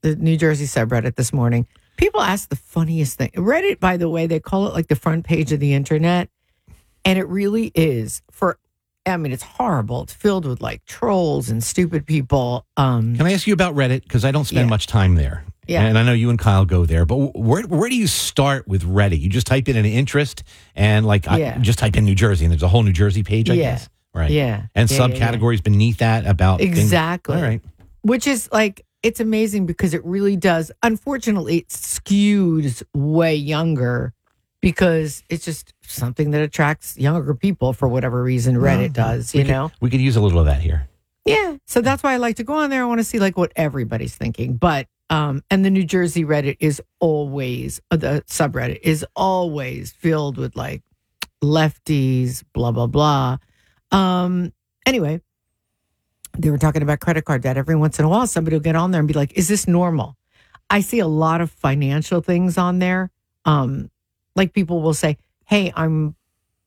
the New Jersey subreddit this morning. People ask the funniest thing. Reddit, by the way, they call it like the front page of the internet. And it really is it's horrible. It's filled with like trolls and stupid people. Can I ask you about Reddit? Because I don't spend much time there. Yeah. And I know you and Kyle go there, but where do you start with Reddit? You just type in an interest and just type in New Jersey and there's a whole New Jersey page, I guess. Right. Yeah. And subcategories beneath that about exactly. Things. All right. Which is like, it's amazing because it really does. Unfortunately, it skews way younger because it's just something that attracts younger people for whatever reason. Reddit does, you know? We could use a little of that here. Yeah. So that's why I like to go on there. I want to see like what everybody's thinking. But, and the New Jersey Reddit is always, the subreddit is always filled with like lefties, blah, blah, blah. Anyway, they were talking about credit card debt. Every once in a while, somebody will get on there and be like, is this normal? I see a lot of financial things on there. Like people will say, hey, I'm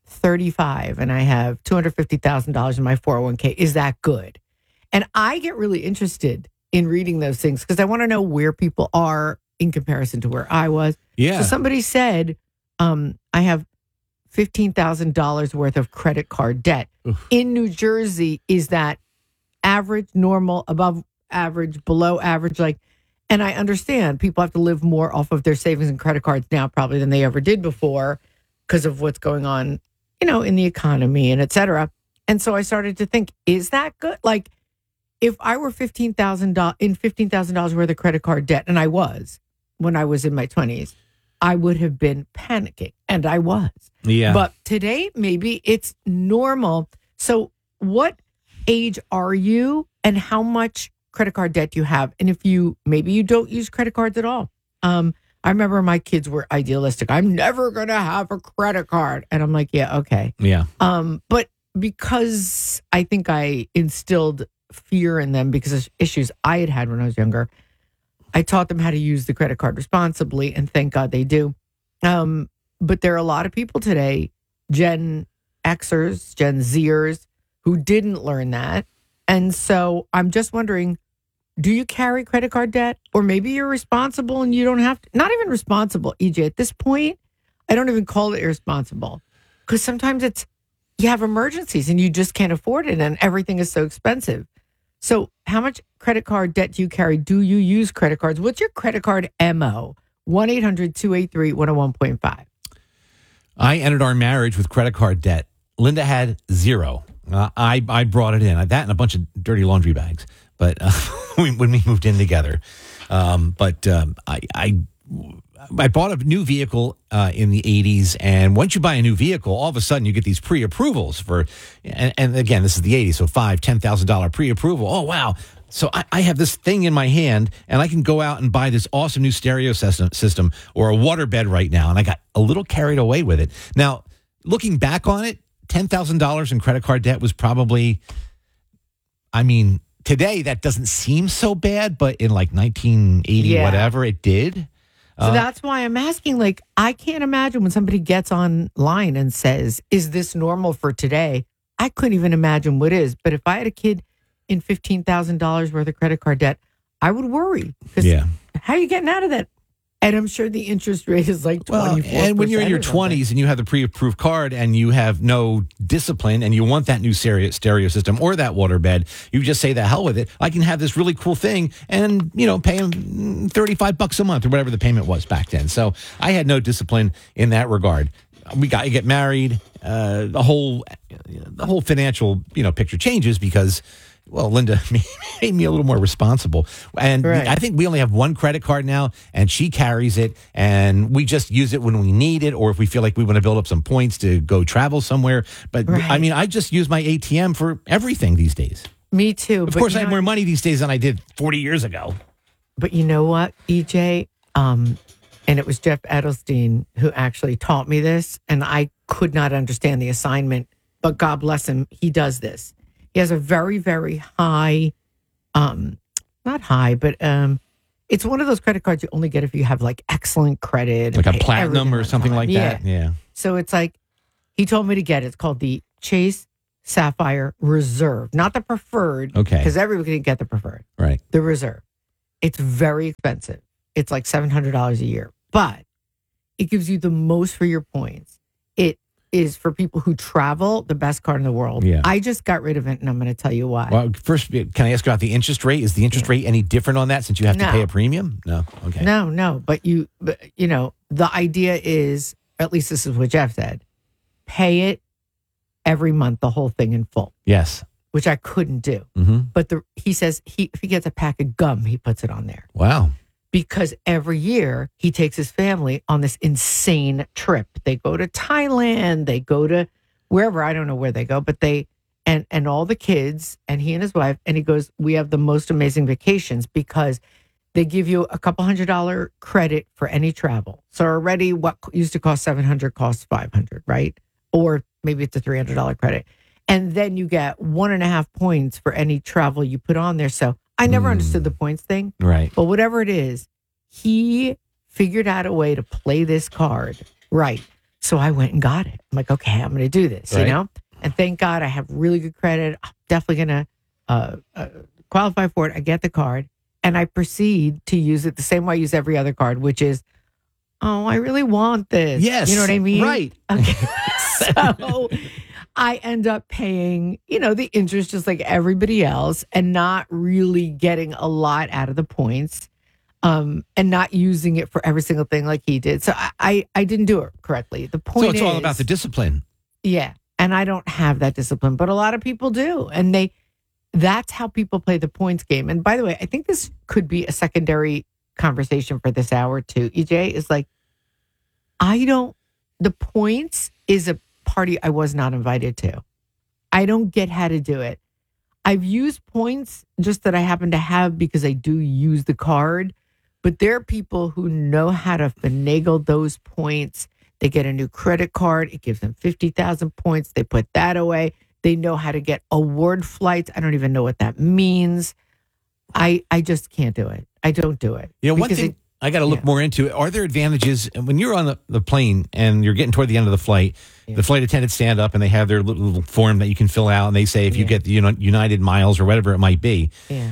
35 and I have $250,000 in my 401k. Is that good? And I get really interested in reading those things because I want to know where people are in comparison to where I was. Yeah. So somebody said, I have $15,000 worth of credit card debt. Oof. In New Jersey, is that average, normal, above average, below average? And I understand people have to live more off of their savings and credit cards now probably than they ever did before because of what's going on, in the economy and et cetera. And so I started to think, is that good? Like if I were $15,000 worth of credit card debt, and I was when I was in my 20s, I would have been panicking, and I was. Yeah. But today, maybe it's normal. So what age are you and how much credit card debt do you have? And if maybe you don't use credit cards at all. I remember my kids were idealistic. I'm never going to have a credit card. And I'm like, yeah, okay. Yeah. But because I think I instilled fear in them because of issues I had when I was younger, I taught them how to use the credit card responsibly, and thank God they do. But there are a lot of people today, Gen Xers, Gen Zers, who didn't learn that. And so I'm just wondering, do you carry credit card debt? Or maybe you're responsible and you don't have to, not even responsible, EJ. At this point, I don't even call it irresponsible because sometimes you have emergencies and you just can't afford it and everything is so expensive. So how much credit card debt do you carry? Do you use credit cards? What's your credit card MO? 1-800-283-101.5. I entered our marriage with credit card debt. Linda had zero. I brought it in. That and a bunch of dirty laundry bags. But when we moved in together, I bought a new vehicle in the 80s, and once you buy a new vehicle, all of a sudden you get these pre-approvals for, and again, this is the 80s, so $5,000-$10,000 pre-approval. Oh wow! So I have this thing in my hand, and I can go out and buy this awesome new stereo system or a waterbed right now, and I got a little carried away with it. Now, looking back on it, $10,000 in credit card debt was probably, today that doesn't seem so bad, but in like 1980, whatever, it did. So that's why I'm asking, I can't imagine when somebody gets online and says, is this normal for today? I couldn't even imagine what is. But if I had a kid in $15,000 worth of credit card debt, I would worry. How are you getting out of that? And I'm sure the interest rate is like 24%. And when you're in your 20s and you have the pre-approved card and you have no discipline and you want that new stereo system or that waterbed, you just say the hell with it. I can have this really cool thing and, pay them $35 a month or whatever the payment was back then. So I had no discipline in that regard. We got to get married. The whole financial, picture changes because, well, Linda made me a little more responsible. And I think we only have one credit card now, and she carries it, and we just use it when we need it or if we feel like we want to build up some points to go travel somewhere. But, I just use my ATM for everything these days. Me too. Of course, I have more money these days than I did 40 years ago. But you know what, EJ? And it was Jeff Edelstein who actually taught me this, and I could not understand the assignment, but God bless him, he does this. He has a very, very high, not high, but it's one of those credit cards you only get if you have excellent credit. Like a platinum or something like that? Yeah. So it's he told me to get it. It's called the Chase Sapphire Reserve, not the preferred. Okay. Because everybody can get the preferred. Right. The Reserve. It's very expensive. It's like $700 a year, but it gives you the most for your points. It is for people who travel the best card in the world. Yeah. I just got rid of it, and I'm going to tell you why. Well, first, can I ask about the interest rate? Is the interest rate any different on that since you have to pay a premium? No. Okay. No. But you know, the idea is, at least this is what Jeff said, pay it every month, the whole thing in full. Yes. Which I couldn't do. Mm-hmm. But he says if he gets a pack of gum, he puts it on there. Wow. Because every year he takes his family on this insane trip. They go to Thailand, they go to wherever, I don't know where they go, but they, and all the kids and he and his wife, and he goes, we have the most amazing vacations because they give you a couple $100 credit for any travel. So already what used to cost $700 costs $500, right? Or maybe it's a $300 credit. And then you get 1.5 points for any travel you put on there. So I never understood the points thing. Right. But whatever it is, he figured out a way to play this card right. So I went and got it. I'm like, okay, I'm going to do this, right. you know? And thank God I have really good credit. I'm definitely going to qualify for it. I get the card and I proceed to use it the same way I use every other card, which is, oh, I really want this. Yes. You know what I mean? Right. Okay. So I end up paying, the interest just like everybody else and not really getting a lot out of the points and not using it for every single thing like he did. So I didn't do it correctly. The point is, so it's all about the discipline. Yeah. And I don't have that discipline, but a lot of people do. And that's how people play the points game. And by the way, I think this could be a secondary conversation for this hour too. EJ is like, the points is a party I was not invited to. I don't get how to do it. I've used points just that I happen to have because I do use the card, but there are people who know how to finagle those points. They get a new credit card. It gives them 50,000 points. They put that away. They know how to get award flights. I don't even know what that means. I just can't do it. I don't do it. One thing I got to look more into, are there advantages when you're on the plane and you're getting toward the end of the flight, the flight attendants stand up and they have their little form that you can fill out and they say if you get the United miles or whatever it might be. Yeah.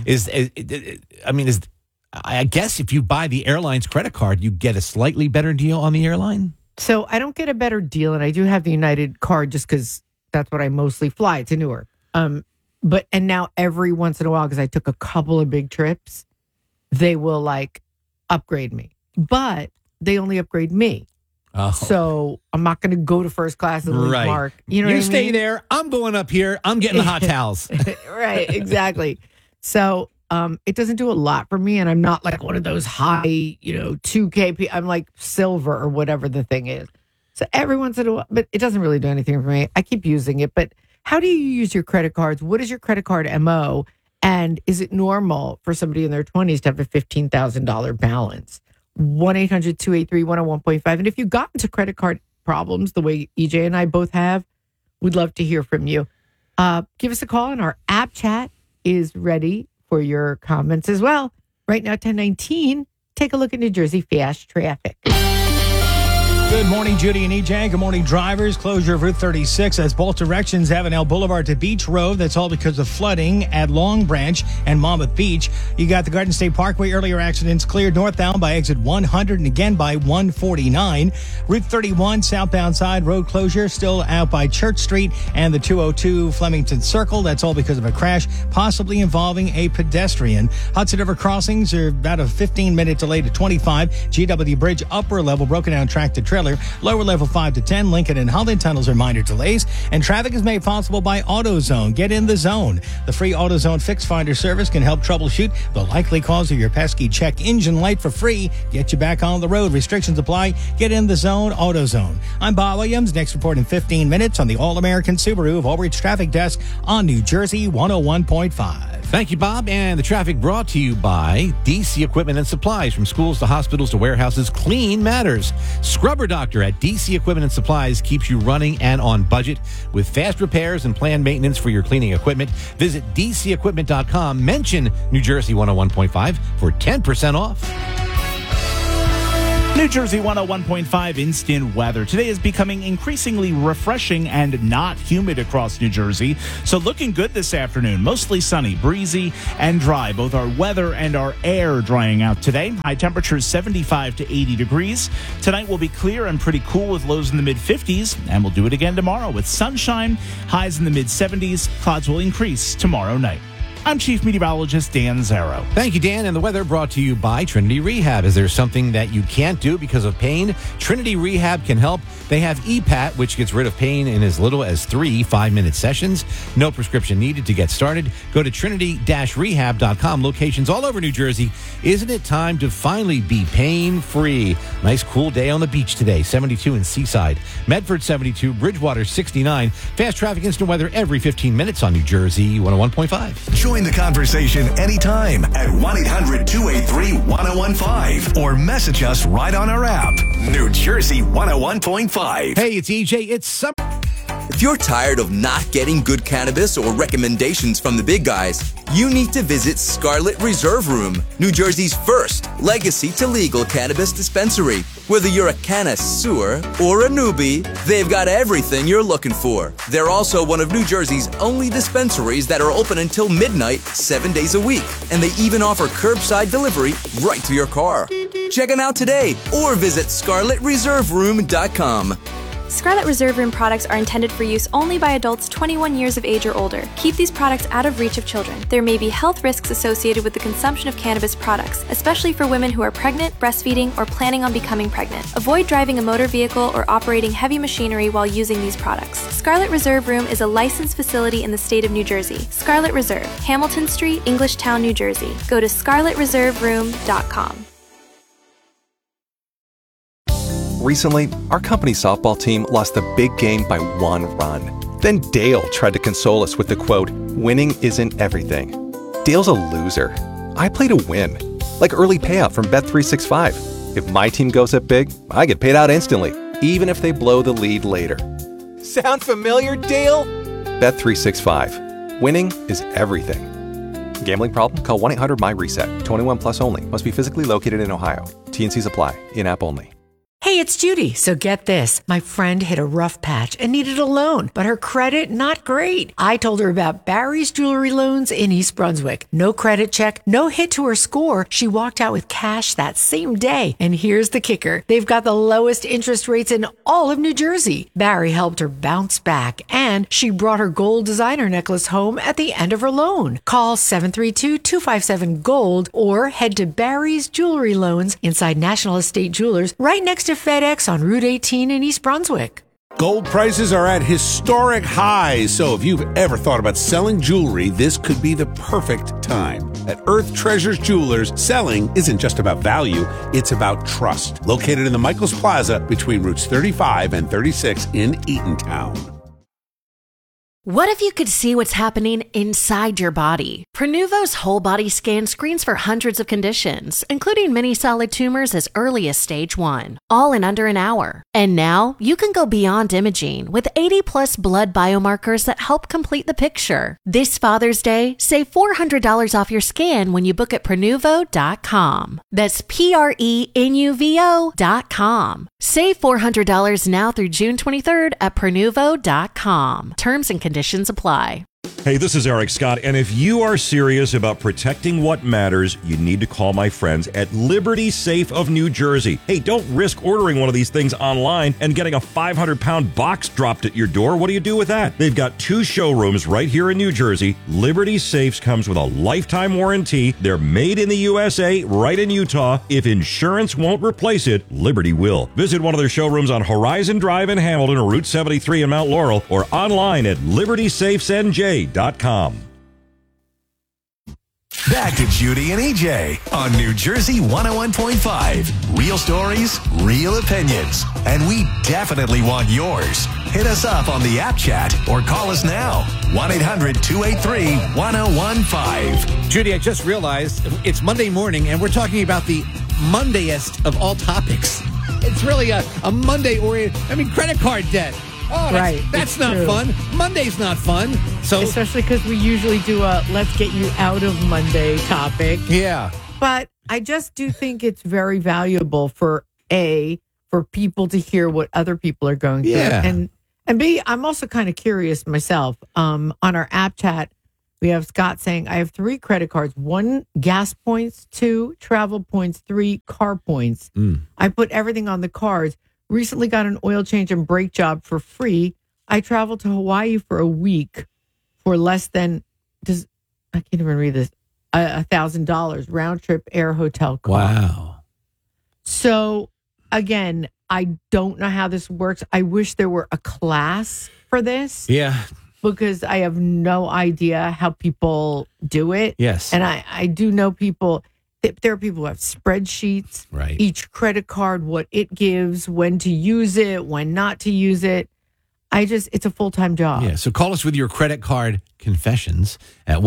I guess if you buy the airline's credit card, you get a slightly better deal on the airline? So I don't get a better deal, and I do have the United card just because that's what I mostly fly to Newark. And now every once in a while, because I took a couple of big trips, they will upgrade me, but they only upgrade me. Oh. So I'm not going to go to first class and leave Mark. You know what I mean? You stay there. I'm going up here. I'm getting the hot towels. Right, exactly. So it doesn't do a lot for me, and I'm not like one of those high, 2K. I'm like silver or whatever the thing is. So every once in a while, but it doesn't really do anything for me. I keep using it, but how do you use your credit cards? What is your credit card MO? And is it normal for somebody in their 20s to have a $15,000 balance? 1-800-283-101.5. And if you've gotten to credit card problems the way EJ and I both have, we'd love to hear from you. Give us a call, and our app chat is ready for your comments as well. Right now, 10:19. Take a look at New Jersey fast traffic. Good morning, Judy and EJ. Good morning, drivers. Closure of Route 36 as both directions, Avenel Boulevard to Beach Road. That's all because of flooding at Long Branch and Monmouth Beach. You got the Garden State Parkway earlier accidents cleared northbound by exit 100 and again by 149. Route 31 southbound side road closure still out by Church Street and the 202 Flemington Circle. That's all because of a crash possibly involving a pedestrian. Hudson River crossings are about a 15-minute delay to 25. GW Bridge upper level broken down track to trailer. Lower level 5 to 10. Lincoln and Holland tunnels are minor delays. And traffic is made possible by AutoZone. Get in the zone. The free AutoZone Fix Finder service can help troubleshoot the likely cause of your pesky check engine light for free. Get you back on the road. Restrictions apply. Get in the zone. AutoZone. I'm Bob Williams. Next report in 15 minutes on the All-American Subaru of Overreach Traffic Desk on New Jersey 101.5. Thank you, Bob. And the traffic brought to you by DC Equipment and Supplies. From schools to hospitals to warehouses, clean matters. Scrubber Doctor at DC Equipment and Supplies keeps you running and on budget with fast repairs and planned maintenance for your cleaning equipment. Visit DCEquipment.com. Mention New Jersey 101.5 for 10% off. New Jersey 101.5 instant weather. Today is becoming increasingly refreshing and not humid across New Jersey. So looking good this afternoon. Mostly sunny, breezy, and dry. Both our weather and our air drying out today. High temperatures 75 to 80 degrees. Tonight will be clear and pretty cool with lows in the mid-50s. And we'll do it again tomorrow with sunshine. Highs in the mid-70s. Clouds will increase tomorrow night. I'm Chief Meteorologist Dan Zarrow. Thank you, Dan. And the weather brought to you by Trinity Rehab. Is there something that you can't do because of pain? Trinity Rehab can help. They have EPAT, which gets rid of pain in as little as 3 5-minute sessions. No prescription needed to get started. Go to trinity-rehab.com. Locations all over New Jersey. Isn't it time to finally be pain-free? Nice cool day on the beach today. 72 in Seaside. Medford 72. Bridgewater 69. Fast traffic instant weather every 15 minutes on New Jersey 101.5. Join the conversation anytime at 1-800-283-1015 or message us right on our app. New Jersey 101.5. Hey, it's EJ. It's summer. If you're tired of not getting good cannabis or recommendations from the big guys, you need to visit Scarlet Reserve Room, New Jersey's first legacy to legal cannabis dispensary. Whether you're a connoisseur or a newbie, they've got everything you're looking for. They're also one of New Jersey's only dispensaries that are open until midnight, 7 days a week. And they even offer curbside delivery right to your car. Check them out today or visit scarletreserveroom.com. Scarlet Reserve Room products are intended for use only by adults 21 years of age or older. Keep these products out of reach of children. There may be health risks associated with the consumption of cannabis products, especially for women who are pregnant, breastfeeding, or planning on becoming pregnant. Avoid driving a motor vehicle or operating heavy machinery while using these products. Scarlet Reserve Room is a licensed facility in the state of New Jersey. Scarlet Reserve, Hamilton Street, Englishtown, New Jersey. Go to scarletreserveroom.com. Recently, our company's softball team lost the big game by 1 run. Then Dale tried to console us with the quote, "Winning isn't everything." Dale's a loser. I play to win. Like early payout from Bet365. If my team goes up big, I get paid out instantly, even if they blow the lead later. Sound familiar, Dale? Bet365. Winning is everything. Gambling problem? Call 1-800-MY-RESET. 21 plus only. Must be physically located in Ohio. T&Cs apply. In-app only. Hey, it's Judy. So get this. My friend hit a rough patch and needed a loan, but her credit not great. I told her about Barry's Jewelry Loans in East Brunswick. No credit check, no hit to her score. She walked out with cash that same day. And here's the kicker. They've got the lowest interest rates in all of New Jersey. Barry helped her bounce back, and she brought her gold designer necklace home at the end of her loan. Call 732-257-GOLD or head to Barry's Jewelry Loans inside National Estate Jewelers right next to FedEx on Route 18 in East Brunswick. Gold prices are at historic highs, so if you've ever thought about selling jewelry, this could be the perfect time. At Earth Treasures Jewelers, selling isn't just about value, it's about trust. Located in the Michaels Plaza between routes 35 and 36 in Eatontown. What if you could see what's happening inside your body? Prenuvo's whole body scan screens for hundreds of conditions, including many solid tumors as early as stage 1, all in under an hour. And now you can go beyond imaging with 80 plus blood biomarkers that help complete the picture. This Father's Day, save $400 off your scan when you book at Prenuvo.com. That's Prenuvo.com. Save $400 now through June 23rd at Prenuvo.com. Terms and conditions apply. Hey, this is Eric Scott, and if you are serious about protecting what matters, you need to call my friends at Liberty Safe of New Jersey. Hey, don't risk ordering one of these things online and getting a 500-pound box dropped at your door. What do you do with that? They've got 2 showrooms right here in New Jersey. Liberty Safes comes with a lifetime warranty. They're made in the USA, right in Utah. If insurance won't replace it, Liberty will. Visit one of their showrooms on Horizon Drive in Hamilton or Route 73 in Mount Laurel, or online at libertysafesnj.com. Back to Judy and EJ on New Jersey 101.5. Real stories, real opinions, and we definitely want yours. Hit us up on the app chat or call us now. 1-800-283-1015. Judy, I just realized it's Monday morning and we're talking about the Mondayest of all topics. It's really a Monday oriented, credit card debt. Oh, that's not true. Fun. Monday's not fun. So especially because we usually do a let's get you out of Monday topic. Yeah. But I just do think it's very valuable for A, for people to hear what other people are going through. Yeah. And B, I'm also kind of curious myself. On our app chat, we have Scott saying, I have 3 credit cards, 1 gas points, 2 travel points, 3 car points. I put everything on the cards. Recently got an oil change and brake job for free. I traveled to Hawaii for a week for less than, I can't even read this, $1,000 round trip air hotel car. Wow. So again, I don't know how this works. I wish there were a class for this. Yeah. Because I have no idea how people do it. Yes. And I do know people, there are people who have spreadsheets. Right. Each credit card, what it gives, when to use it, when not to use it. It's a full-time job. Yeah. So call us with your credit card confessions at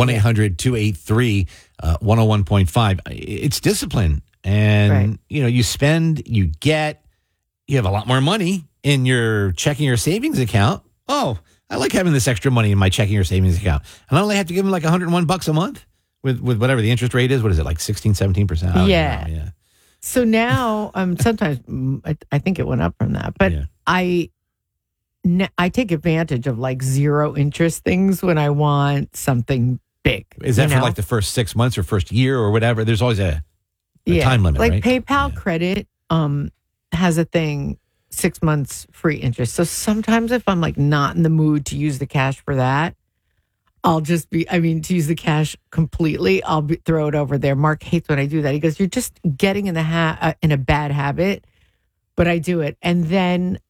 1-800-283-101.5. It's discipline. And, you spend, you get, you have a lot more money in your checking or savings account. Oh, I like having this extra money in my checking or savings account. And I only have to give them like $101 a month with whatever the interest rate is. What is it, like 16, 17%? Yeah. So now, sometimes I think it went up from that. But I take advantage of like zero interest things when I want something big. Is that for like the first 6 months or first year or whatever? There's always a time limit, like right? PayPal credit has a thing, 6 months free interest. So sometimes if I'm like not in the mood to use the cash for that, I'll just to use the cash completely, throw it over there. Mark hates when I do that. He goes, you're just getting in in a bad habit, but I do it. And then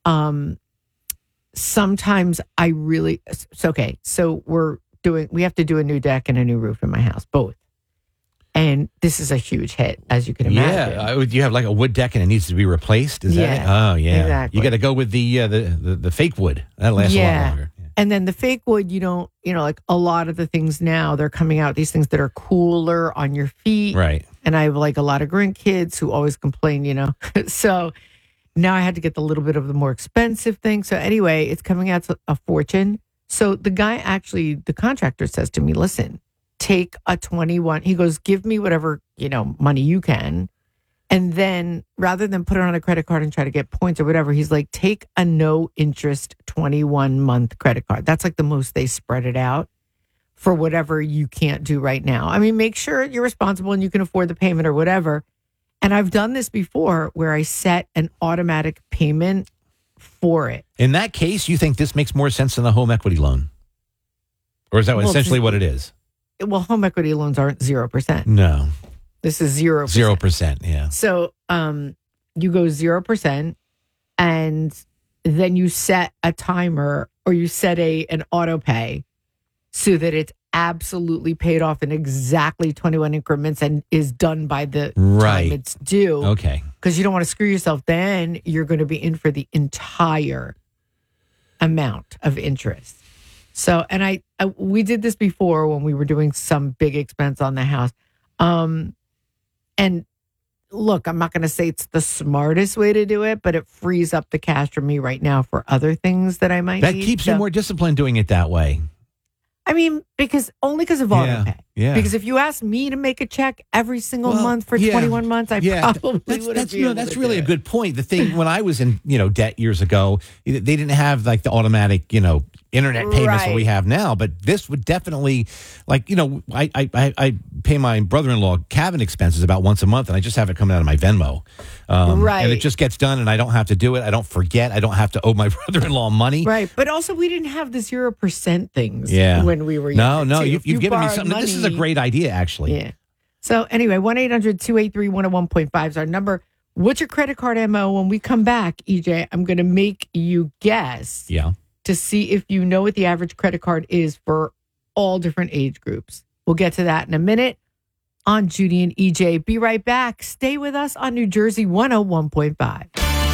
sometimes it's okay. So we have to do a new deck and a new roof in my house, both. And this is a huge hit, as you can imagine. Yeah, you have like a wood deck and it needs to be replaced. Is that it? Oh, yeah. Exactly. You got to go with the fake wood. That lasts a lot longer. Yeah. And then the fake wood, like a lot of the things now, they're coming out, these things that are cooler on your feet. Right. And I have like a lot of grandkids who always complain, So now I had to get the little bit of the more expensive thing. So anyway, it's coming out to a fortune. So the guy the contractor says to me, listen, take a 21. He goes, give me whatever, money you can. And then rather than put it on a credit card and try to get points or whatever, he's like, take a no interest 21-month credit card. That's like the most they spread it out for whatever you can't do right now. Make sure you're responsible and you can afford the payment or whatever. And I've done this before where I set an automatic payment for it. In that case, you think this makes more sense than the home equity loan? Or is that essentially what it is? Well, home equity loans aren't 0%. No. This is 0%. 0%, yeah. So you go 0% and then you set a timer or you set an auto pay so that it's absolutely paid off in exactly 21 increments and is done by the time it's due. Okay. Because you don't want to screw yourself. Then you're going to be in for the entire amount of interest. So, and we did this before when we were doing some big expense on the house. And look, I'm not going to say it's the smartest way to do it, but it frees up the cash for me right now for other things that I might need. That keeps you more disciplined doing it that way. Because of auto pay. Yeah. Because if you asked me to make a check every single month for 21 months, I probably wouldn't be able that's to really do a good point. The thing, when I was in, debt years ago, they didn't have like the automatic, internet payments that we have now, but this would definitely, I pay my brother-in-law cabin expenses about once a month, and I just have it coming out of my Venmo. And it just gets done, and I don't have to do it. I don't forget. I don't have to owe my brother-in-law money. Right, but also we didn't have the 0% things when we were No, younger, too. you've given me something. This is a great idea, actually. Yeah. So anyway, 1-800-283-101.5 is our number. What's your credit card MO? When we come back, EJ, I'm going to make you guess. Yeah. To see if you know what the average credit card is for all different age groups. We'll get to that in a minute on Judy and EJ. Be right back. Stay with us on New Jersey 101.5.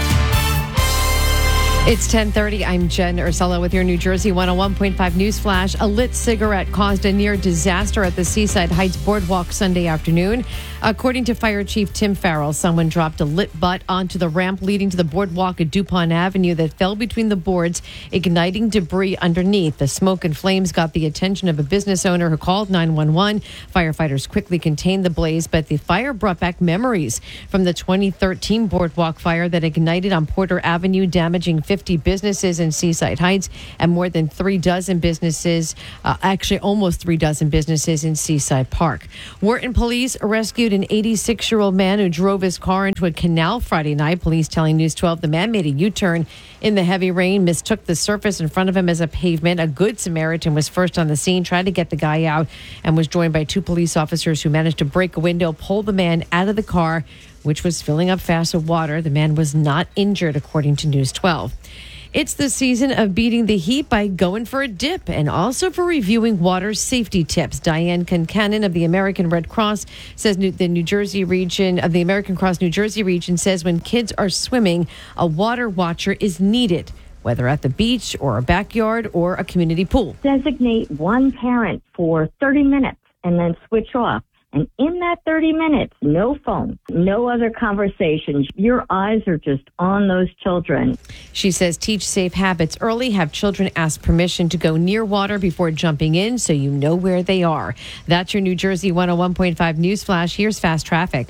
It's 10:30. I'm Jen Ursula with your New Jersey 101.5 news flash. A lit cigarette caused a near disaster at the Seaside Heights Boardwalk Sunday afternoon. According to Fire Chief Tim Farrell, someone dropped a lit butt onto the ramp leading to the boardwalk at DuPont Avenue that fell between the boards, igniting debris underneath. The smoke and flames got the attention of a business owner who called 911. Firefighters quickly contained the blaze, but the fire brought back memories from the 2013 boardwalk fire that ignited on Porter Avenue, damaging 50 businesses in Seaside Heights and more than 3 dozen businesses, almost 3 dozen businesses in Seaside Park. Wharton police rescued an 86-year-old man who drove his car into a canal Friday night. Police telling News 12 the man made a U-turn in the heavy rain, mistook the surface in front of him as a pavement. A good Samaritan was first on the scene, tried to get the guy out, and was joined by 2 police officers who managed to break a window, pull the man out of the car, which was filling up fast with water. The man was not injured, according to News 12. It's the season of beating the heat by going for a dip and also for reviewing water safety tips. Diane Concannon of the American Red Cross says the New Jersey region of the American Cross New Jersey region says when kids are swimming, a water watcher is needed, whether at the beach or a backyard or a community pool. Designate one parent for 30 minutes and then switch off. And in that 30 minutes, no phone, no other conversations. Your eyes are just on those children. She says teach safe habits early. Have children ask permission to go near water before jumping in so you know where they are. That's your New Jersey 101.5 News Flash. Here's fast traffic.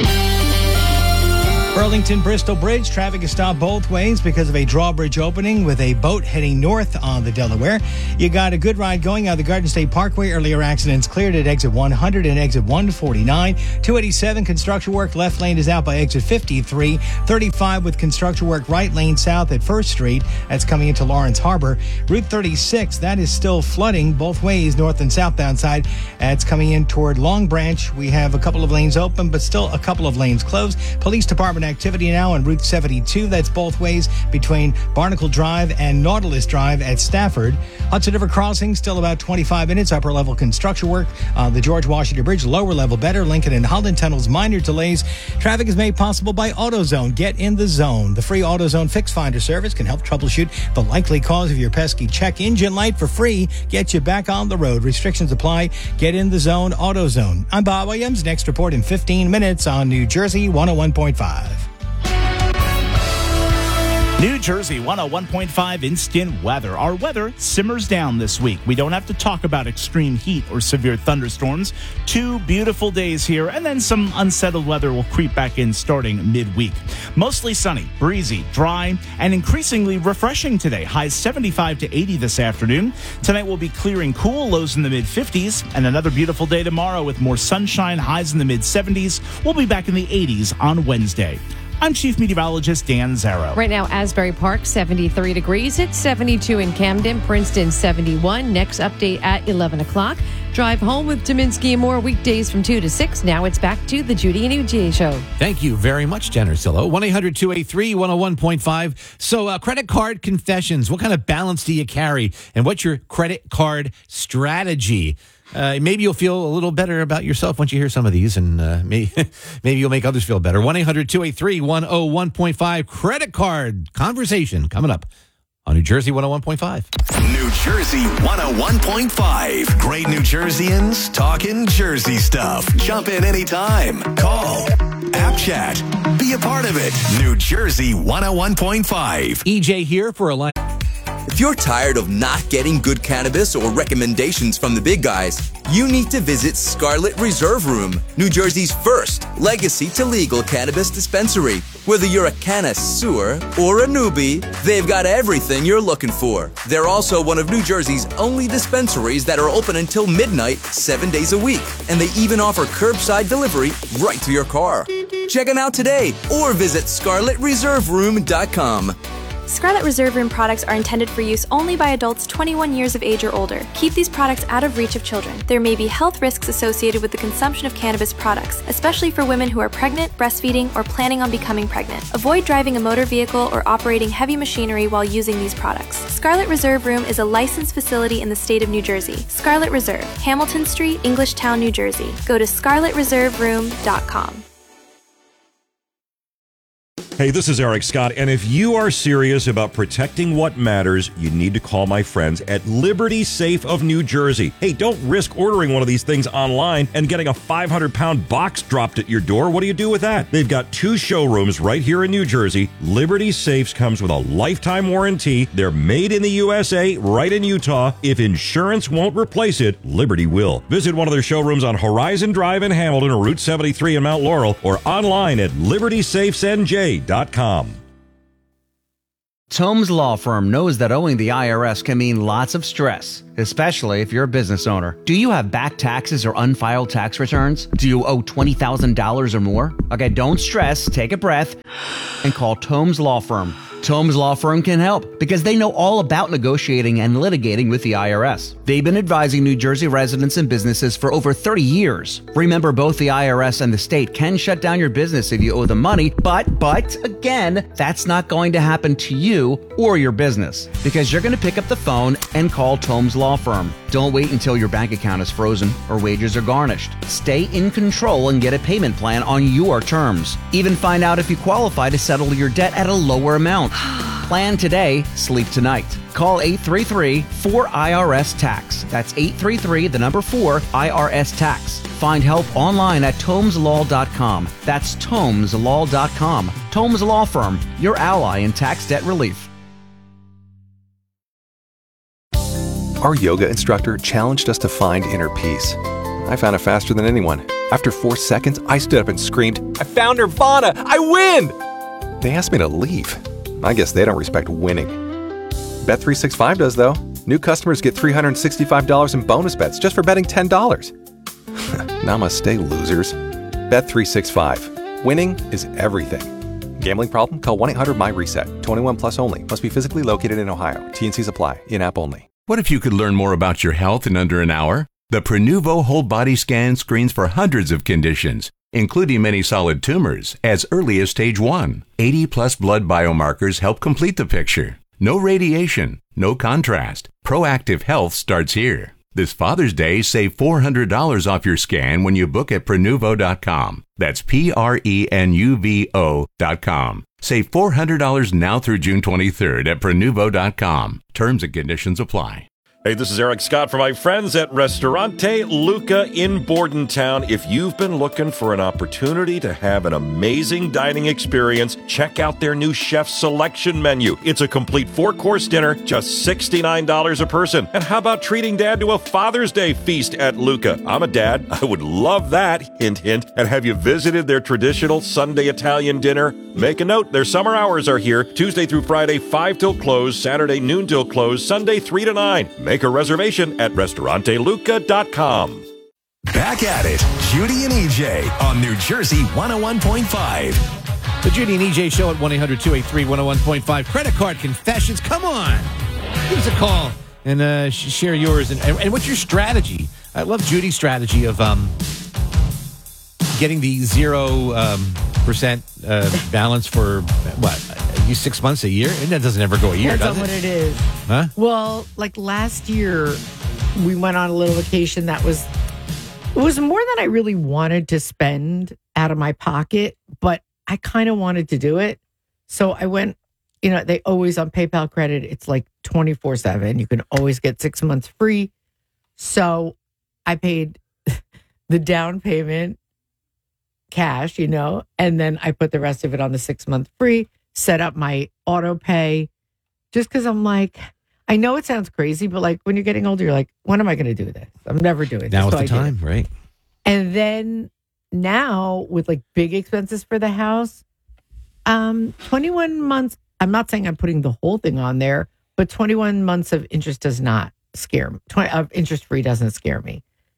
Burlington-Bristol Bridge, traffic is stopped both ways because of a drawbridge opening with a boat heading north on the Delaware. You got a good ride going out the Garden State Parkway. Earlier accidents cleared at exit 100 and exit 149. 287 construction work. Left lane is out by exit 53. 35 with construction work. Right lane south at 1st Street. That's coming into Lawrence Harbor. Route 36, that is still flooding both ways, north and southbound side. That's coming in toward Long Branch. We have a couple of lanes open, but still a couple of lanes closed. Police Department activity now on Route 72. That's both ways between Barnacle Drive and Nautilus Drive at Stafford. Hudson River Crossing, still about 25 minutes. Upper level construction work. The George Washington Bridge, lower level better. Lincoln and Holland tunnels, minor delays. Traffic is made possible by AutoZone. Get in the zone. The free AutoZone Fix Finder service can help troubleshoot the likely cause of your pesky check engine light for free. Get you back on the road. Restrictions apply. Get in the zone. AutoZone. I'm Bob Williams. Next report in 15 minutes on New Jersey 101.5. New Jersey 101.5 instant weather. Our weather simmers down this week. We don't have to talk about extreme heat or severe thunderstorms. 2 beautiful days here, and then some unsettled weather will creep back in starting midweek. Mostly sunny, breezy, dry, and increasingly refreshing today. Highs 75 to 80 this afternoon. Tonight will be clear and cool, lows in the mid-50s, and another beautiful day tomorrow with more sunshine, highs in the mid-70s. We'll be back in the 80s on Wednesday. I'm Chief Meteorologist Dan Zarrow. Right now, Asbury Park, 73 degrees. It's 72 in Camden, Princeton, 71. Next update at 11 o'clock. Drive home with Dominski and more weekdays from 2 to 6. Now it's back to the Judy and EJ Show. Thank you very much, Jen Ursillo. 1-800-283-101.5. So, credit card confessions. What kind of balance do you carry? And what's your credit card strategy? Maybe you'll feel a little better about yourself once you hear some of these, and maybe you'll make others feel better. 1-800-283-101.5 credit card conversation coming up on New Jersey 101.5. New Jersey 101.5. Great New Jerseyans talking Jersey stuff. Jump in anytime. Call. App chat. Be a part of it. New Jersey 101.5. EJ here for a line. If you're tired of not getting good cannabis or recommendations from the big guys, you need to visit Scarlet Reserve Room, New Jersey's first legacy to legal cannabis dispensary. Whether you're a connoisseur or a newbie, they've got everything you're looking for. They're also one of New Jersey's only dispensaries that are open until midnight, 7 days a week. And they even offer curbside delivery right to your car. Check them out today or visit scarletreserveroom.com. Scarlet Reserve Room products are intended for use only by adults 21 years of age or older. Keep these products out of reach of children. There may be health risks associated with the consumption of cannabis products, especially for women who are pregnant, breastfeeding, or planning on becoming pregnant. Avoid driving a motor vehicle or operating heavy machinery while using these products. Scarlet Reserve Room is a licensed facility in the state of New Jersey. Scarlet Reserve, Hamilton Street, Englishtown, New Jersey. Go to scarletreserveroom.com. Hey, this is Eric Scott, and if you are serious about protecting what matters, you need to call my friends at Liberty Safe of New Jersey. Hey, don't risk ordering one of these things online and getting a 500-pound box dropped at your door. What do you do with that? They've got 2 showrooms right here in New Jersey. Liberty Safes comes with a lifetime warranty. They're made in the USA, right in Utah. If insurance won't replace it, Liberty will. Visit one of their showrooms on Horizon Drive in Hamilton or Route 73 in Mount Laurel, or online at libertysafesnj.com. Tomes Law Firm knows that owing the IRS can mean lots of stress, especially if you're a business owner. Do you have back taxes or unfiled tax returns? Do you owe $20,000 or more? Okay, don't stress, take a breath, and call Tomes Law Firm. Tomes Law Firm can help because they know all about negotiating and litigating with the IRS. They've been advising New Jersey residents and businesses for over 30 years. Remember, both the IRS and the state can shut down your business if you owe them money, but again, that's not going to happen to you or your business because you're going to pick up the phone and call Tomes Law Firm. Don't wait until your bank account is frozen or wages are garnished. Stay in control and get a payment plan on your terms. Even find out if you qualify to settle your debt at a lower amount. Plan today, sleep tonight. Call 833-4IRS-TAX. That's 833-4-IRS-TAX. Find help online at TomesLaw.com. That's TomesLaw.com. Tomes Law Firm, your ally in tax debt relief. Our yoga instructor challenged us to find inner peace. I found it faster than anyone. After 4 seconds, I stood up and screamed, I found Nirvana! I win! They asked me to leave. I guess they don't respect winning. Bet365 does, though. New customers get $365 in bonus bets just for betting $10. Namaste, losers. Bet365. Winning is everything. Gambling problem? Call 1-800-MY-RESET. 21 plus only. Must be physically located in Ohio. T&Cs apply. In-app only. What if you could learn more about your health in under an hour? The Prenuvo whole body scan screens for hundreds of conditions, including many solid tumors, as early as stage 1. 80-plus blood biomarkers help complete the picture. No radiation, no contrast. Proactive health starts here. This Father's Day, save $400 off your scan when you book at Prenuvo.com. That's Prenuvo.com. Save $400 now through June 23rd at Prenuvo.com. Terms and conditions apply. Hey, this is Eric Scott for my friends at Ristorante Luca in Bordentown. If you've been looking for an opportunity to have an amazing dining experience, check out their new chef selection menu. It's a complete 4-course dinner, just $69 a person. And how about treating Dad to a Father's Day feast at Luca? I'm a dad. I would love that. Hint, hint. And have you visited their traditional Sunday Italian dinner? Make a note. Their summer hours are here, Tuesday through Friday, 5 till close, Saturday noon till close, Sunday 3 to 9. Make a reservation at restauranteluca.com. Back at it, Judy and EJ on New Jersey 101.5. The Judy and EJ Show at 1-800-283-101.5. Credit card confessions. Come on. Give us a call and share yours. And what's your strategy? I love Judy's strategy of getting the 0% balance for, what, you 6 months, a year? And that doesn't ever go a year, does it? That's not what it is. Huh? Well, like last year, we went on a little vacation that was more than I really wanted to spend out of my pocket, but I kind of wanted to do it. So I went, they always on PayPal credit, it's like 24/7. You can always get 6 months free. So I paid the down payment cash, and then I put the rest of it on the 6 month free, set up my auto pay just because I'm like, I know it sounds crazy, but like when you're getting older, you're like, when am I going to do this? I'm never doing this. Now is the time, right? And then now with like big expenses for the house, 21 months, I'm not saying I'm putting the whole thing on there, but 21 months of interest does not scare me. Interest free doesn't scare me,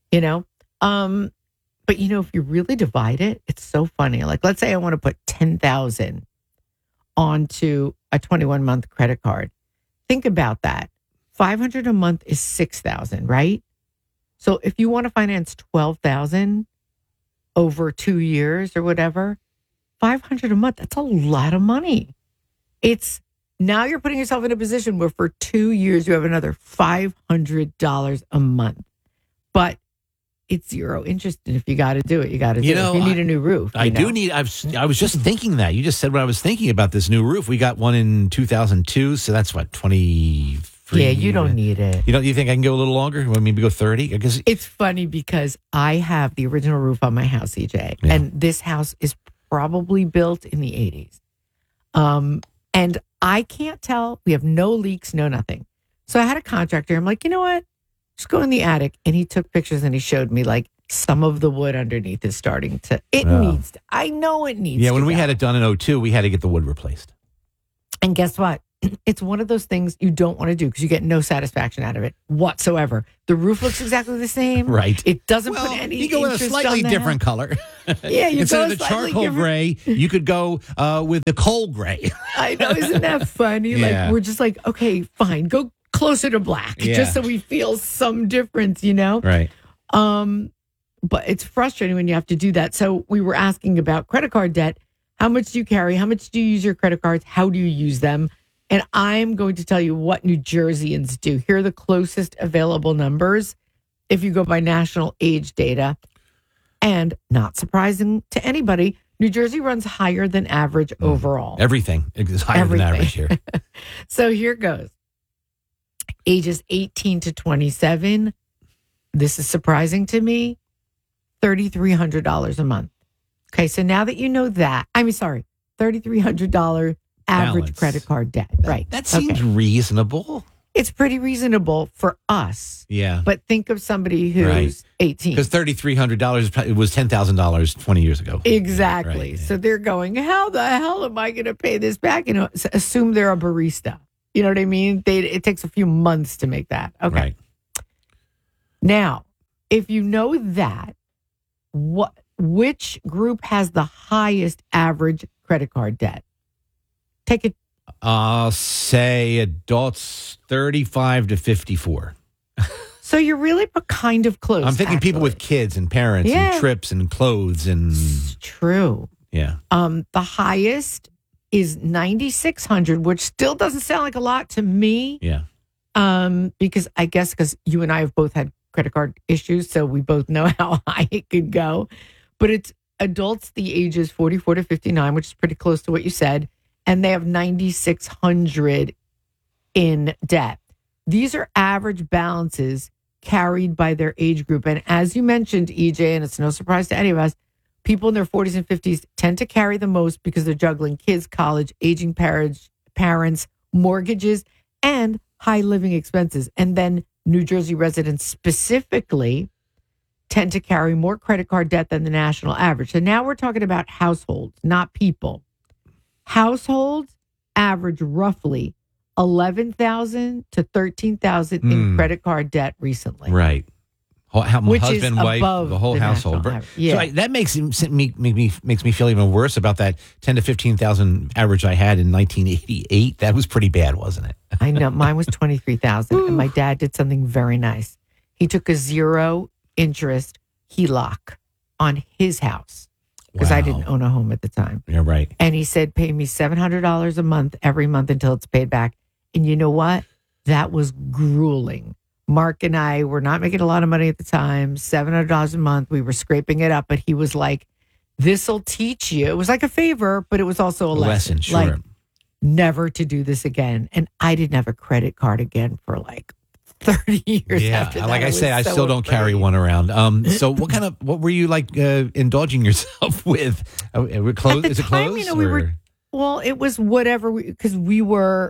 But if you really divide it, it's so funny. Like, let's say I want to put $10,000 onto a 21-month credit card. Think about that. $500 a month is $6,000, right? So if you want to finance $12,000 over 2 years or whatever, $500 a month, that's a lot of money. Now you're putting yourself in a position where for 2 years you have another $500 a month. But it's zero interest. And if you got to do it, you got to do You it. know, If you need a new roof. I do need. I was just thinking that. You just said when I was thinking about this new roof. We got one in 2002, so that's what 23. Yeah, you don't need it. You think I can go a little longer? I mean, maybe go 30? I guess It's funny because I have the original roof on my house, EJ, and this house is probably built in the 80s. And I can't tell. We have no leaks, no nothing. So I had a contractor. I'm like, you know what? Just go in the attic. And he took pictures and he showed me like some of the wood underneath is starting to, needs to, I know it needs to. Yeah, when we had it done in 02, we had to get the wood replaced. And guess what? It's one of those things you don't want to do because you get no satisfaction out of it whatsoever. The roof looks exactly the same. Right. It doesn't put any You go with a interest slightly on the different house. color. Yeah, you Instead go of the slightly charcoal different- gray, you could go with the coal gray. I know, isn't that funny? Yeah. Like we're just like, okay, fine, go closer to black, Yeah. just so we feel some difference, you know? Right. But it's frustrating when you have to do that. So we were asking about credit card debt. How much do you carry? How much do you use your credit cards? How do you use them? And I'm going to tell you what New Jerseyans do. Here are the closest available numbers if you go by national age data. And not surprising to anybody, New Jersey runs higher than average overall. Everything is higher than average here. So here goes. Ages 18 to 27. This is surprising to me. $3,300 a month. Okay, so now that you know that, $3,300 average Balance. credit card debt. Right. That seems reasonable. It's pretty reasonable for us. Yeah. But think of somebody who's 18. Because $3,300 was $10,000 20 years ago. Exactly. Right, So they're going, how the hell am I going to pay this back? You know, assume they're a barista. You know what I mean? It takes a few months to make that. Okay. Right. Now, if you know that, which group has the highest average credit card debt? Take it. I'll say adults 35 to 54. So you're really kind of close. I'm thinking people with kids and parents Yeah. and trips and clothes and True. yeah. The highest is 9,600, which still doesn't sound like a lot to me. Yeah. Because I guess because you and I have both had credit card issues, so we both know how high it could go. But it's adults the ages 44 to 59, which is pretty close to what you said, and they have 9,600 in debt. These are average balances carried by their age group. And as you mentioned, EJ, and it's no surprise to any of us, people in their 40s and 50s tend to carry the most because they're juggling kids, college, aging parents, mortgages, and high living expenses. And then New Jersey residents specifically tend to carry more credit card debt than the national average. So now we're talking about households, not people. Households average roughly 11,000 to 13,000 in credit card debt recently. Right. Which is Husband, wife, above the whole the household. national average. Yeah. So that makes me feel even worse about that 10 to 15,000 average I had in 1988. That was pretty bad, wasn't it? I know. Mine was 23,000, and my dad did something very nice. He took a zero interest HELOC on his house because I didn't own a home at the time. You're right. And he said, pay me $700 a month every month until it's paid back. And you know what? That was grueling. Mark and I were not making a lot of money at the time, $700 a month. We were scraping it up, but he was like, this'll teach you. It was like a favor, but it was also a lesson. Sure. Like, never to do this again. And I didn't have a credit card again for like 30 years after that. Like I say, I was so still don't carry one around. So what were you like indulging yourself with? Clothes? Is it time, clothes? we were, well, it was whatever, because we were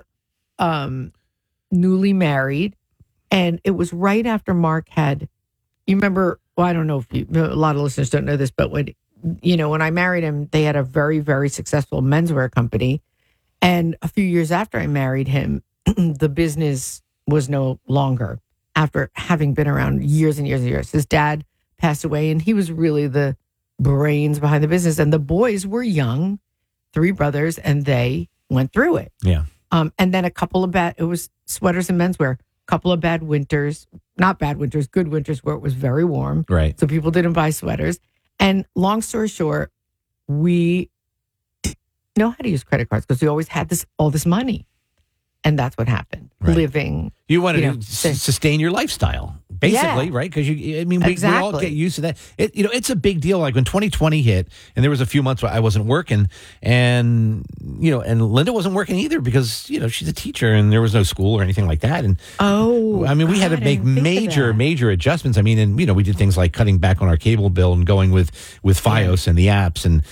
newly married. And it was right after Mark had, you remember, well, I don't know if a lot of listeners don't know this, but when I married him, they had a very, very successful menswear company. And a few years after I married him, the business was no longer, after having been around years and years and years. His dad passed away, and he was really the brains behind the business. And the boys were young, 3 brothers, and they went through it. Yeah. And then it was sweaters and menswear. Couple of bad winters, not bad winters, good winters where it was very warm. Right. So people didn't buy sweaters. And long story short, we didn't know how to use credit cards because we always had all this money. And that's what happened. Right. Living. You wanted to sustain your lifestyle. Basically, right? Because we all get used to that. It's a big deal. Like when 2020 hit, and there was a few months where I wasn't working, and Linda wasn't working either because she's a teacher and there was no school or anything like that. And we had to make major adjustments. And we did things like cutting back on our cable bill and going with FiOS and the apps, and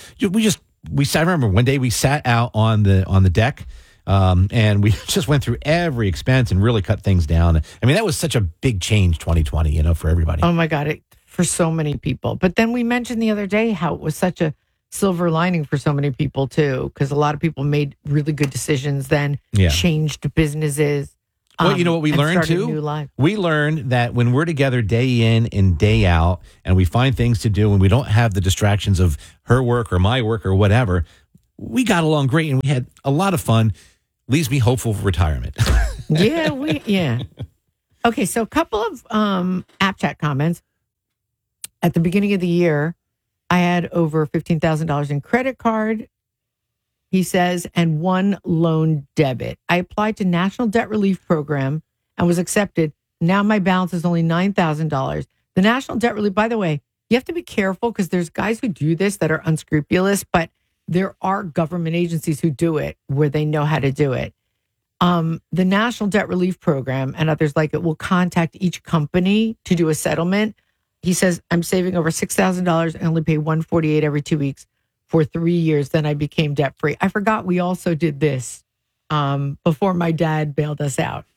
I remember one day we sat out on the deck. And we just went through every expense and really cut things down. That was such a big change, 2020, for everybody. Oh my God, for so many people. But then we mentioned the other day how it was such a silver lining for so many people too, because a lot of people made really good decisions then, changed businesses. Well, you know what we learned too? New life. We learned that when we're together day in and day out, and we find things to do, and we don't have the distractions of her work or my work or whatever, we got along great and we had a lot of fun. Leaves me hopeful for retirement. Yeah. Okay, so a couple of app chat comments. At the beginning of the year, I had over $15,000 in credit card, he says, and one loan debit. I applied to National Debt Relief Program and was accepted. Now my balance is only $9,000. The National Debt Relief, by the way, you have to be careful because there's guys who do this that are unscrupulous, but there are government agencies who do it where they know how to do it. The National Debt Relief Program and others like it will contact each company to do a settlement. He says, I'm saving over $6,000 and only pay $148 every 2 weeks for 3 years. Then I became debt free. I forgot we also did this before my dad bailed us out.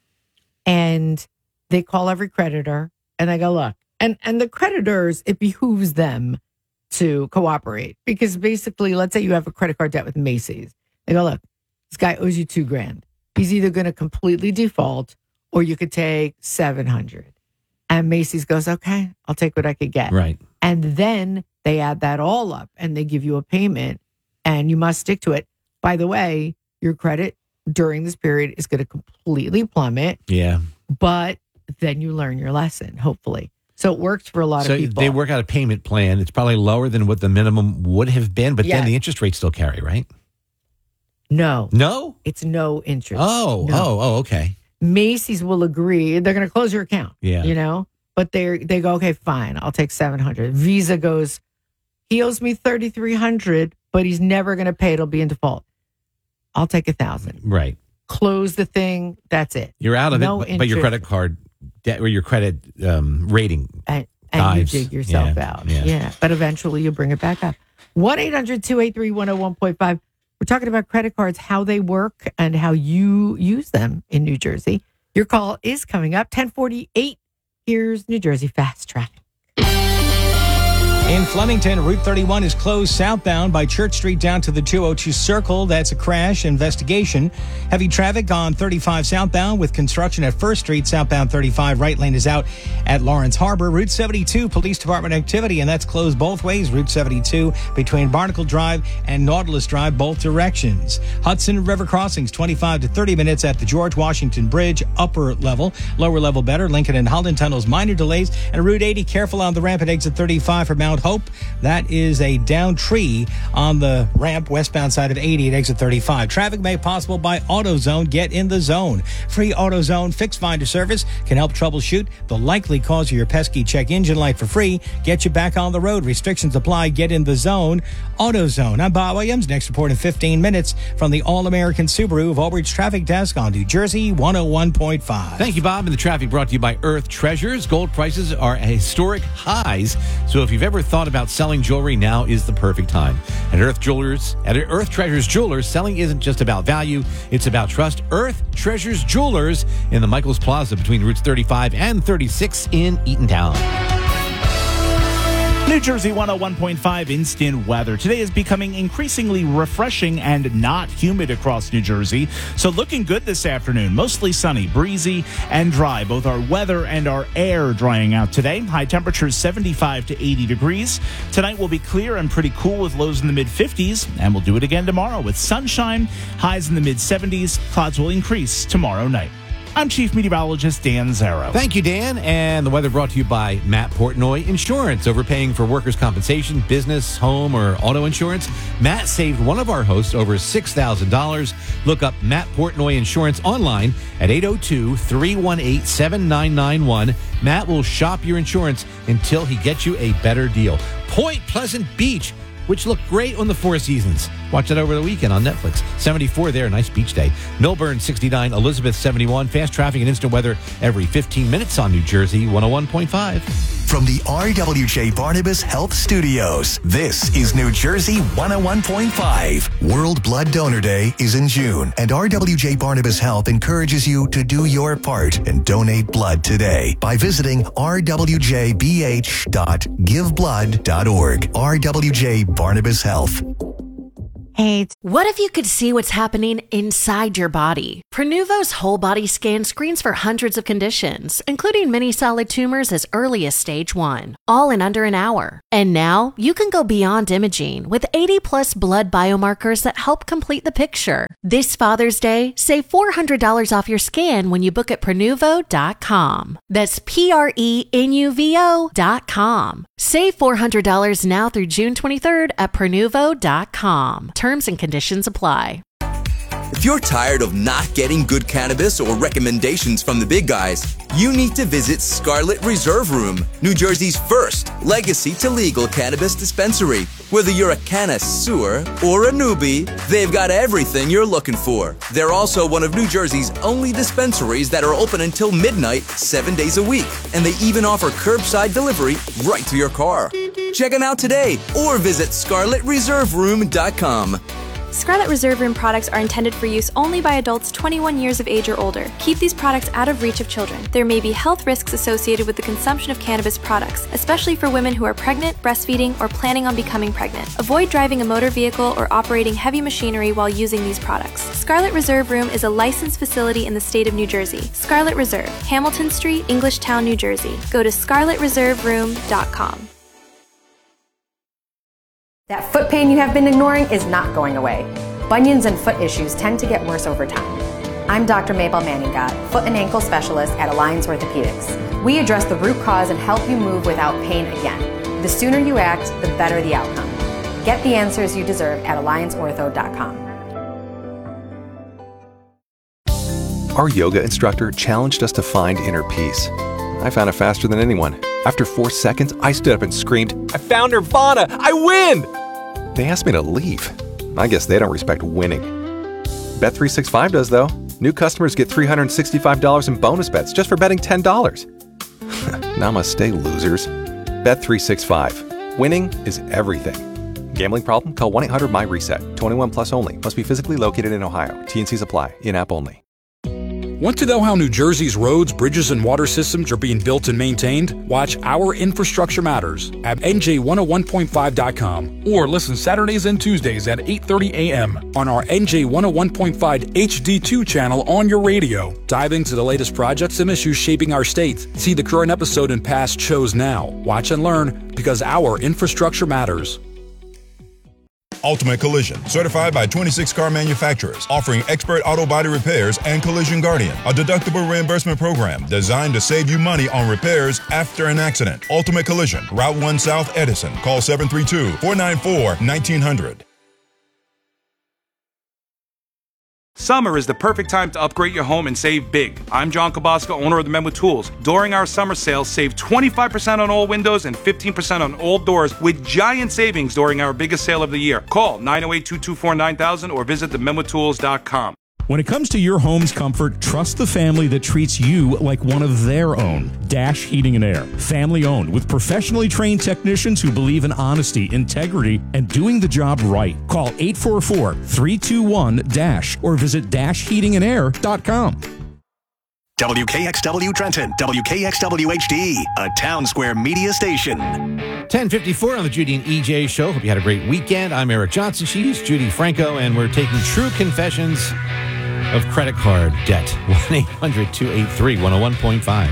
And they call every creditor and they go, look, and the creditors, it behooves them to cooperate because basically, let's say you have a credit card debt with Macy's. They go, look, this guy owes you $2,000. He's either going to completely default or you could take $700. And Macy's goes, okay, I'll take what I could get. Right. And then they add that all up and they give you a payment and you must stick to it. By the way, your credit during this period is going to completely plummet. Yeah. But then you learn your lesson, hopefully. So it works for a lot of people. So they work out a payment plan. It's probably lower than what the minimum would have been, but then the interest rates still carry, right? No. No? It's no interest. Okay. Macy's will agree. They're going to close your account. Yeah. But they go, okay, fine. I'll take $700. Visa goes, he owes me $3,300, but he's never going to pay. It'll be in default. I'll take $1,000. Right. Close the thing. That's it. You're out of it, but your credit card debt or your credit rating and dives. you dig yourself out. Yeah. But eventually you bring it back up. 1-800-283-101.5. We're talking about credit cards, how they work and how you use them in New Jersey. Your call is coming up 10:48. Here's New Jersey Fast Traffic. In Flemington, Route 31 is closed southbound by Church Street down to the 202 Circle. That's a crash investigation. Heavy traffic on 35 southbound with construction at 1st Street. Southbound 35 right lane is out at Lawrence Harbor. Route 72, police department activity, and that's closed both ways. Route 72 between Barnacle Drive and Nautilus Drive, both directions. Hudson River crossings, 25 to 30 minutes at the George Washington Bridge, upper level. Lower level better. Lincoln and Holland tunnels, minor delays. And Route 80, careful on the ramp at exit 35 for Mount Hope. That is a down tree on the ramp westbound side of 80 at exit 35. Traffic made possible by AutoZone. Get in the zone. Free AutoZone Fix Finder service can help troubleshoot the likely cause of your pesky check engine light for free. Get you back on the road. Restrictions apply. Get in the zone. AutoZone. I'm Bob Williams. Next report in 15 minutes from the All-American Subaru of Old Bridge Traffic Desk on New Jersey 101.5. Thank you, Bob. And the traffic brought to you by Earth Treasures. Gold prices are at historic highs. So if you've ever thought about selling jewelry, now is the perfect time. At Earth Treasures Jewelers, selling isn't just about value, it's about trust. Earth Treasures Jewelers in the Michaels Plaza between routes 35 and 36 in Eatontown. New Jersey 101.5 instant weather. Today is becoming increasingly refreshing and not humid across New Jersey. So looking good this afternoon. Mostly sunny, breezy, and dry. Both our weather and our air drying out today. High temperatures 75 to 80 degrees. Tonight will be clear and pretty cool with lows in the mid-50s. And we'll do it again tomorrow with sunshine. Highs in the mid-70s. Clouds will increase tomorrow night. I'm Chief Meteorologist Dan Zarrow. Thank you, Dan. And the weather brought to you by Matt Portnoy Insurance. Overpaying for workers' compensation, business, home, or auto insurance? Matt saved one of our hosts over $6,000. Look up Matt Portnoy Insurance online at 802-318-7991. Matt will shop your insurance until he gets you a better deal. Point Pleasant Beach, which looked great on the Four Seasons. Watch that over the weekend on Netflix. 74 there, nice beach day. Millburn 69, Elizabeth 71. Fast traffic and instant weather every 15 minutes on New Jersey 101.5. From the RWJ Barnabas Health Studios, this is New Jersey 101.5. World Blood Donor Day is in June, and RWJ Barnabas Health encourages you to do your part and donate blood today by visiting rwjbh.giveblood.org. RWJ Barnabas Health. Hey, what if you could see what's happening inside your body? Prenuvo's whole body scan screens for hundreds of conditions, including many solid tumors as early as stage 1, all in under an hour. And now you can go beyond imaging with 80 plus blood biomarkers that help complete the picture. This Father's Day, save $400 off your scan when you book at Prenuvo.com. That's Prenuvo.com. Save $400 now through June 23rd at Prenuvo.com. Terms and conditions apply. If you're tired of not getting good cannabis or recommendations from the big guys, you need to visit Scarlet Reserve Room, New Jersey's first legacy to legal cannabis dispensary. Whether you're a connoisseur or a newbie, they've got everything you're looking for. They're also one of New Jersey's only dispensaries that are open until midnight, 7 days a week. And they even offer curbside delivery right to your car. Check them out today or visit ScarletReserveRoom.com. Scarlet Reserve Room products are intended for use only by adults 21 years of age or older. Keep these products out of reach of children. There may be health risks associated with the consumption of cannabis products, especially for women who are pregnant, breastfeeding, or planning on becoming pregnant. Avoid driving a motor vehicle or operating heavy machinery while using these products. Scarlet Reserve Room is a licensed facility in the state of New Jersey. Scarlet Reserve, Hamilton Street, Englishtown, New Jersey. Go to ScarletReserveRoom.com. That foot pain you have been ignoring is not going away. Bunions and foot issues tend to get worse over time. I'm Dr. Mabel Manningot, foot and ankle specialist at Alliance Orthopedics. We address the root cause and help you move without pain again. The sooner you act, the better the outcome. Get the answers you deserve at AllianceOrtho.com. Our yoga instructor challenged us to find inner peace. I found it faster than anyone. After 4 seconds, I stood up and screamed, I found Nirvana! I win! They asked me to leave. I guess they don't respect winning. Bet365 does, though. New customers get $365 in bonus bets just for betting $10. Namaste, losers. Bet365. Winning is everything. Gambling problem? Call 1-800-MY-RESET. 21 plus only. Must be physically located in Ohio. T&Cs apply. In-app only. Want to know how New Jersey's roads, bridges, and water systems are being built and maintained? Watch Our Infrastructure Matters at NJ101.5.com or listen Saturdays and Tuesdays at 8:30 a.m. on our NJ101.5 HD2 channel on your radio. Dive into the latest projects and issues shaping our state. See the current episode and past shows now. Watch and learn because Our Infrastructure Matters. Ultimate Collision, certified by 26 car manufacturers, offering expert auto body repairs and Collision Guardian, a deductible reimbursement program designed to save you money on repairs after an accident. Ultimate Collision, Route 1 South Edison. Call 732-494-1900. Summer is the perfect time to upgrade your home and save big. I'm John Kabowska, owner of the Menwood Tools. During our summer sale, save 25% on all windows and 15% on all doors with giant savings during our biggest sale of the year. Call 908-224-9000 or visit themenwoodtools.com. When it comes to your home's comfort, trust the family that treats you like one of their own. Dash Heating and Air. Family owned with professionally trained technicians who believe in honesty, integrity, and doing the job right. Call 844-321-DASH or visit dashheatingandair.com. WKXW Trenton, WKXW HD, a Town Square media station. 10:54 on the Judy and EJ show. Hope you had a great weekend. I'm Eric Johnson. She's Judy Franco, and we're taking true confessions of credit card debt. 1-800-283-101.5.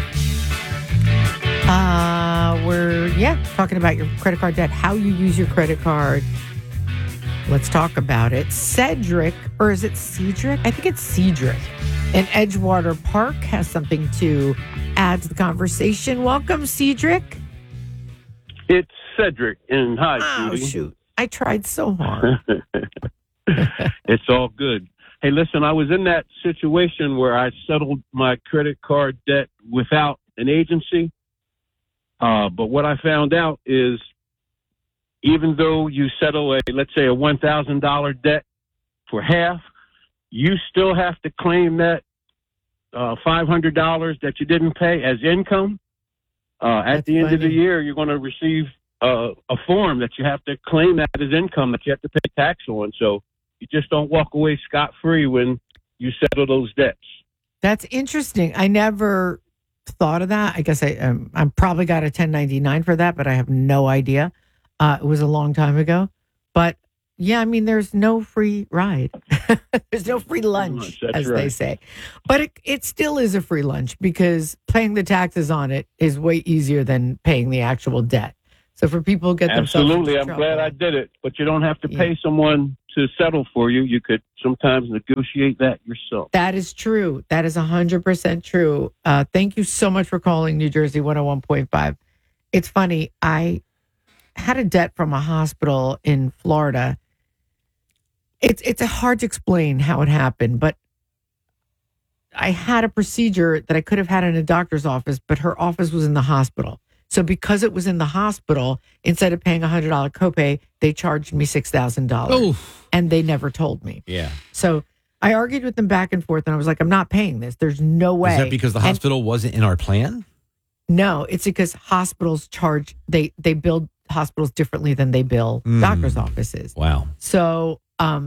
We're talking about your credit card debt, how you use your credit card. Let's talk about it. Cedric, or is it Cedric? I think it's Cedric. in Edgewater Park has something to add to the conversation. Welcome, Cedric. It's Cedric, and hi, Oh, Judy. shoot. I tried so hard. It's all good. Hey, listen, I was in that situation where I settled my credit card debt without an agency. But what I found out is even though you settle let's say a $1,000 debt for half, you still have to claim that $500 that you didn't pay as income. At the end of the year, you're going to receive a form that you have to claim that as income that you have to pay tax on. So you just don't walk away scot-free when you settle those debts. That's interesting. I never thought of that. I guess I probably got a 1099 for that, but I have no idea. It was a long time ago. But yeah, I mean, there's no free ride. There's no free lunch, as they say. But it still is a free lunch because paying the taxes on it is way easier than paying the actual debt. So for people who get themselves Absolutely. into I'm trouble, glad I did it. But you don't have to pay someone to settle for you. You could sometimes negotiate that yourself. That is true. That is 100% true. Thank you so much for calling New Jersey 101.5. It's funny. I had a debt from a hospital in Florida. It's hard to explain how it happened, but I had a procedure that I could have had in a doctor's office, but her office was in the hospital. So because it was in the hospital, instead of paying $100 copay, they charged me $6,000. And they never told me. Yeah. So I argued with them back and forth, and I was like, I'm not paying this. There's no way. Is that because the hospital wasn't in our plan? No, it's because hospitals charge, they bill hospitals differently than they bill doctor's offices. Wow. So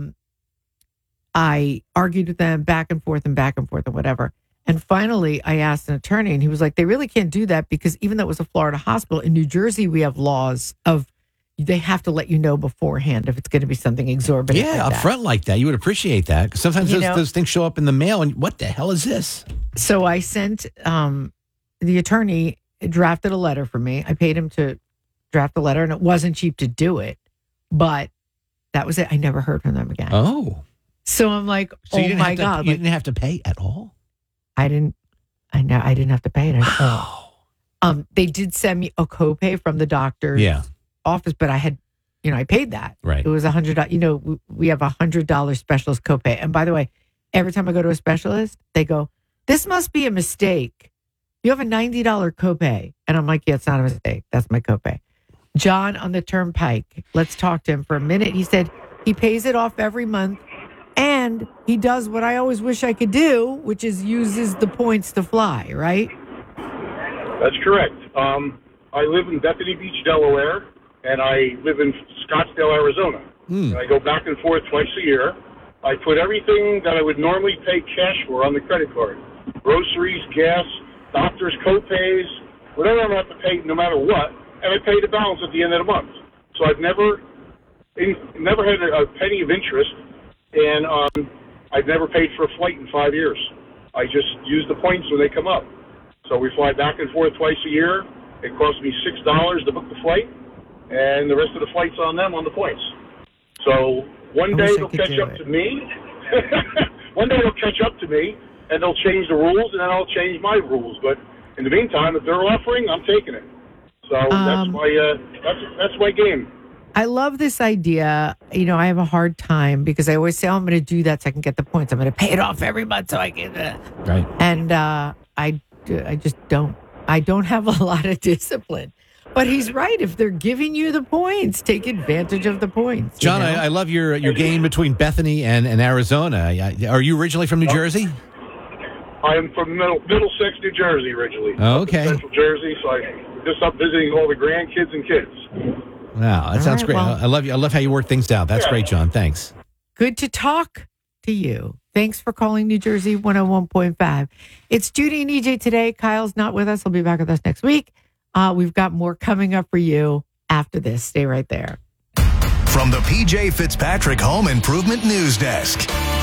I argued with them back and forth and whatever. And finally, I asked an attorney, and he was like, they really can't do that because even though it was a Florida hospital, in New Jersey, we have laws of they have to let you know beforehand if it's going to be something exorbitant. Yeah, like up front like that. You would appreciate that because sometimes You know? those things show up in the mail, and what the hell is this? So I sent the attorney drafted a letter for me. I paid him to draft a letter, and it wasn't cheap to do it, but that was it. I never heard from them again. Oh. So I'm like, So you oh didn't my have to, God. You Like, didn't have to pay at all? I didn't have to pay it. They did send me a copay from the doctor's office, but I had, I paid that. Right. It was $100. We have $100 specialist copay. And by the way, every time I go to a specialist, they go, this must be a mistake. You have a $90 copay. And I'm like, yeah, it's not a mistake. That's my copay. John on the Turnpike. Let's talk to him for a minute. He said he pays it off every month. And he does what I always wish I could do, which is uses the points to fly, right? That's correct. I live in Bethany Beach, Delaware, and I live in Scottsdale, Arizona. And I go back and forth twice a year. I put everything that I would normally pay cash for on the credit card. Groceries, gas, doctor's co-pays, whatever I'm going to have to pay no matter what, and I pay the balance at the end of the month. So I've never had a penny of interest. And I've never paid for a flight in 5 years. I just use the points when they come up. So we fly back and forth twice a year. It costs me $6 to book the flight, and the rest of the flight's on them on the points. So one day they'll catch up to me. One day they'll catch up to me, and they'll change the rules, and then I'll change my rules. But in the meantime, if they're offering, I'm taking it. So that's my game. I love this idea. I have a hard time because I always say, I'm going to do that so I can get the points. I'm going to pay it off every month so I can. Right. And I just don't. I don't have a lot of discipline. But he's right. If they're giving you the points, take advantage of the points. John, I love your game between Bethany and Arizona. Are you originally from New Jersey? I am from Middlesex, New Jersey, originally. Oh, okay. Central Jersey, so I'm just up visiting all the grandkids and kids. Wow, that sounds great. well- I love you. I love how you work things out. That's great, John. Thanks. Good to talk to you. Thanks for calling New Jersey 101.5. It's Judy and EJ today. Kyle's not with us. He'll be back with us next week. We've got more coming up for you after this. Stay right there. From the PJ Fitzpatrick Home Improvement News Desk.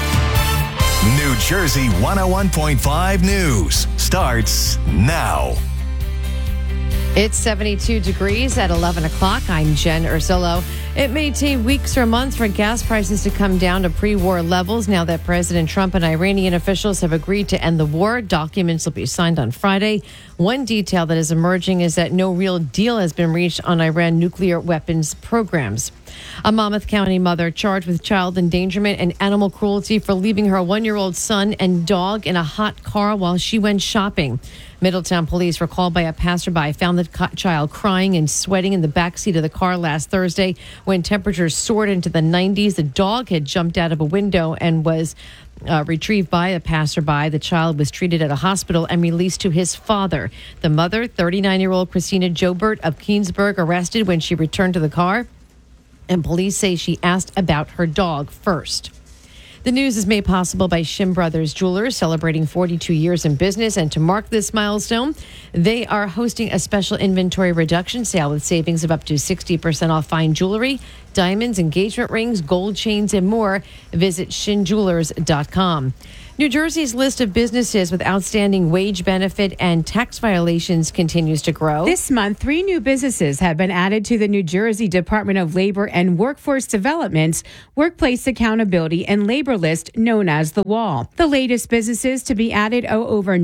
New Jersey 101.5 News starts now. It's 72 degrees at 11 o'clock. I'm Jen Ursullo. It may take weeks or months for gas prices to come down to pre-war levels now that President Trump and Iranian officials have agreed to end the war. Documents will be signed on Friday. One detail that is emerging is that no real deal has been reached on Iran nuclear weapons programs. A Monmouth County mother charged with child endangerment and animal cruelty for leaving her 1-year-old son and dog in a hot car while she went shopping. Middletown police were called by a passerby, found the child crying and sweating in the backseat of the car last Thursday. When temperatures soared into the 90s, the dog had jumped out of a window and was retrieved by a passerby. The child was treated at a hospital and released to his father. The mother, 39-year-old Christina Jobert of Keensburg, arrested when she returned to the car. And police say she asked about her dog first. The news is made possible by Shim Brothers Jewelers, celebrating 42 years in business. And to mark this milestone, they are hosting a special inventory reduction sale with savings of up to 60% off fine jewelry, diamonds, engagement rings, gold chains, and more. Visit shinjewelers.com. New Jersey's list of businesses with outstanding wage benefit and tax violations continues to grow. This month, 3 new businesses have been added to the New Jersey Department of Labor and Workforce Development's Workplace Accountability and Labor List, known as the Wall. The latest businesses to be added owe over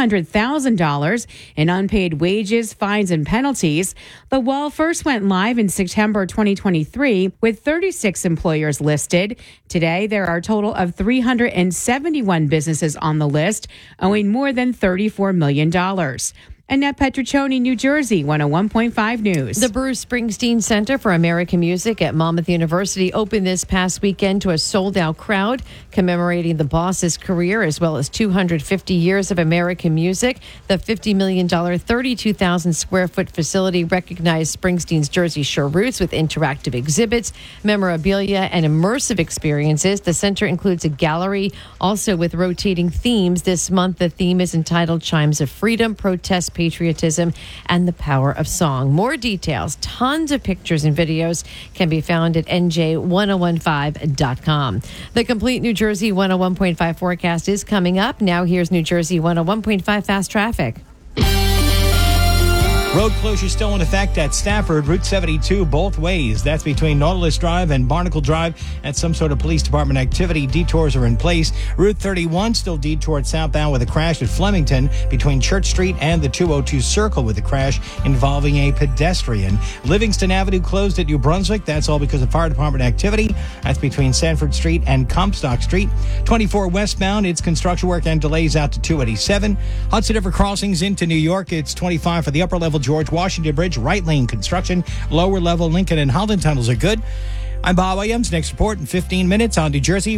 $900,000 in unpaid wages, fines, and penalties. The Wall first went live in September 2023 with 36 employers listed. Today, there are a total of 371 businesses on the list, owing more than $34 million. Annette Petruccioni, New Jersey, 101.5 News. The Bruce Springsteen Center for American Music at Monmouth University opened this past weekend to a sold-out crowd, commemorating the boss's career as well as 250 years of American music. The $50 million, 32,000-square-foot facility recognized Springsteen's Jersey Shore roots with interactive exhibits, memorabilia, and immersive experiences. The center includes a gallery, also with rotating themes. This month, the theme is entitled Chimes of Freedom, Protest, Patriotism, and the Power of Song. More details, tons of pictures and videos can be found at nj1015.com. The complete New Jersey 101.5 forecast is coming up. Now here's New Jersey 101.5 fast traffic. Road closure still in effect at Stafford, Route 72 both ways. That's between Nautilus Drive and Barnacle Drive. At some sort of police department activity, detours are in place. Route 31 still detoured southbound with a crash at Flemington between Church Street and the 202 Circle with a crash involving a pedestrian. Livingston Avenue closed at New Brunswick. That's all because of fire department activity. That's between Sanford Street and Comstock Street. 24 westbound, it's construction work and delays out to 287. Hudson River crossings into New York, it's 25 for the upper level George Washington Bridge, right lane construction. Lower level Lincoln and Holland tunnels are good. I'm Bob Williams. Next report in 15 minutes on New Jersey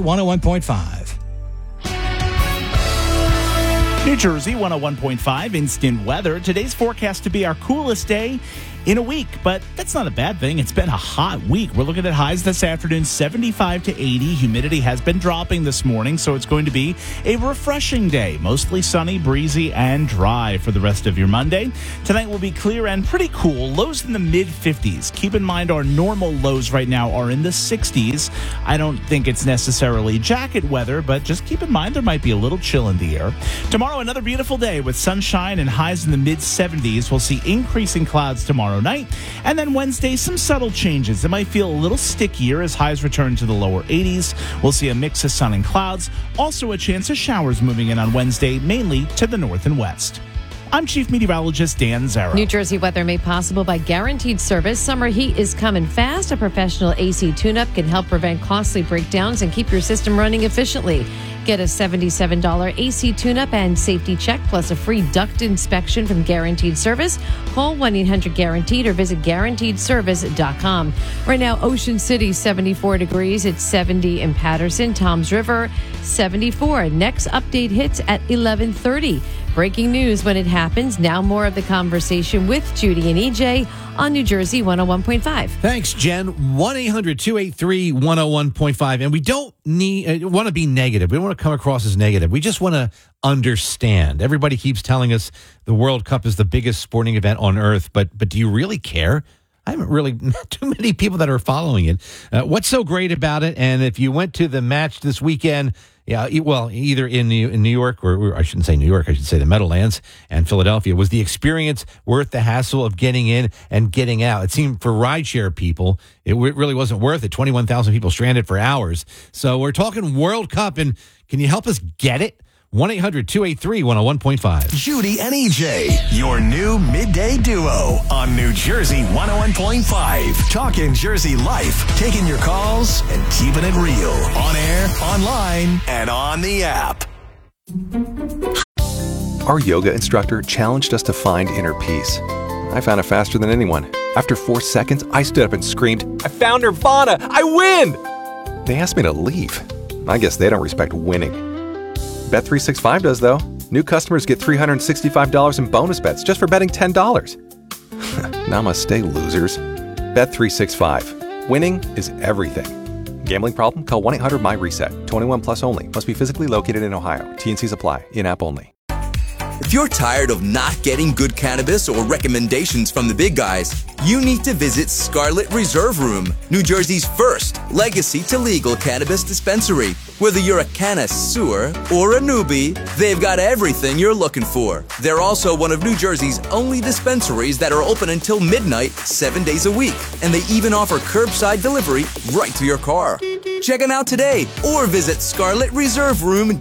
101.5. New Jersey 101.5 instant weather. Today's forecast to be our coolest day in a week, but that's not a bad thing. It's been a hot week. We're looking at highs this afternoon, 75 to 80. Humidity has been dropping this morning, so it's going to be a refreshing day. Mostly sunny, breezy, and dry for the rest of your Monday. Tonight will be clear and pretty cool. Lows in the mid-50s. Keep in mind our normal lows right now are in the 60s. I don't think it's necessarily jacket weather, but just keep in mind there might be a little chill in the air. Tomorrow, another beautiful day with sunshine and highs in the mid-70s. We'll see increasing clouds tomorrow night. And then Wednesday, some subtle changes. It might feel a little stickier as highs return to the lower 80s. We'll see a mix of sun and clouds. Also a chance of showers moving in on Wednesday, mainly to the north and west. I'm Chief Meteorologist Dan Zarrow. New Jersey weather made possible by Guaranteed Service. Summer heat is coming fast. A professional AC tune-up can help prevent costly breakdowns and keep your system running efficiently. Get a $77 AC tune-up and safety check, plus a free duct inspection from Guaranteed Service. Call 1-800-GUARANTEED or visit GuaranteedService.com. Right now, Ocean City, 74 degrees. It's 70 in Patterson. Toms River, 74. Next update hits at 11:30. Breaking news when it happens. Now more of the conversation with Judy and EJ on New Jersey 101.5. Thanks, Jen. 1-800-283-101.5. And we don't want to be negative. We don't want to come across as negative. We just want to understand. Everybody keeps telling us the World Cup is the biggest sporting event on earth, but do you really care? I haven't really met too many people that are following it. What's so great about it? And if you went to the match this weekend, Yeah, well, either in New York, or I shouldn't say New York, I should say the Meadowlands and Philadelphia, was the experience worth the hassle of getting in and getting out? It seemed for rideshare people, it really wasn't worth it. 21,000 people stranded for hours. So we're talking World Cup, and can you help us get it? 1-800-283-101.5. Judy and EJ, your new midday duo on New Jersey 101.5. Talking Jersey life, taking your calls and keeping it real. On air, online, and on the app. Our yoga instructor challenged us to find inner peace. I found it faster than anyone. After 4 seconds, I stood up and screamed, "I found Nirvana! I win!" They asked me to leave. I guess they don't respect winning. Bet365 does, though. New customers get $365 in bonus bets just for betting $10. Namaste, losers. Bet365. Winning is everything. Gambling problem? Call 1-800-MY-RESET. 21 plus only. Must be physically located in Ohio. T&Cs apply. In-app only. If you're tired of not getting good cannabis or recommendations from the big guys, you need to visit Scarlet Reserve Room, New Jersey's first legacy to legal cannabis dispensary. Whether you're a connoisseur or a newbie, they've got everything you're looking for. They're also one of New Jersey's only dispensaries that are open until midnight, 7 days a week. And they even offer curbside delivery right to your car. Check them out today or visit scarletreserveroom.com.